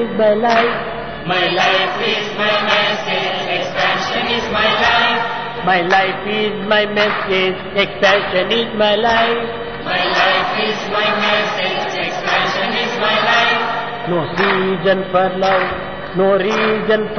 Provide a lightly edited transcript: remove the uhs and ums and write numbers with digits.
is my life. My life is my message, expansion is my life. My life is my message, expansion is my life. My life is my message, expansion is my life. No reason for love, no reason